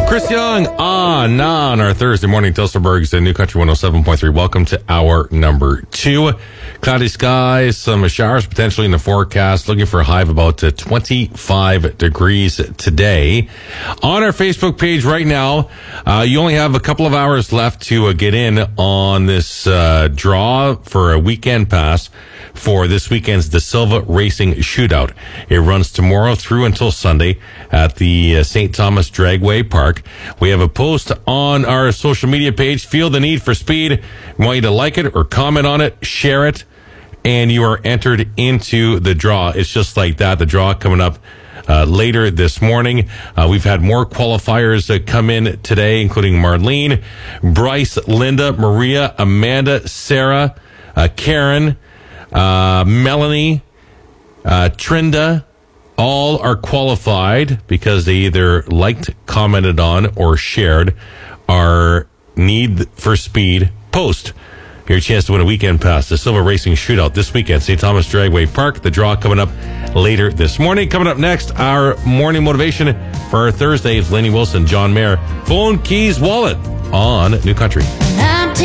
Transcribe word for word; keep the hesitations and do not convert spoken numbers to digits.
Chris Young on, on our Thursday morning, Tilsonburg's New Country one oh seven point three. Welcome to hour number two. Cloudy skies, some showers potentially in the forecast. Looking for a high of about uh, twenty-five degrees today. On our Facebook page right now, uh, you only have a couple of hours left to uh, get in on this uh, draw for a weekend pass for this weekend's De Silva Racing Shootout. It runs tomorrow through until Sunday at the uh, Saint Thomas Dragway Park. We have a post on our social media page. Feel the need for speed. We want you to like it or comment on it, share it, and you are entered into the draw. It's just like that. The draw coming up uh, later this morning. Uh, we've had more qualifiers uh, come in today, including Marlene, Bryce, Linda, Maria, Amanda, Sarah, uh, Karen, uh, Melanie, uh, Trinda. All are qualified because they either liked, commented on, or shared our Need for Speed post. Your chance to win a weekend pass, the Silver Racing Shootout this weekend, Saint Thomas Dragway Park. The draw coming up later this morning. Coming up next, our morning motivation for our Thursday is Lainey Wilson, John Mayer, phone, keys, wallet on New Country.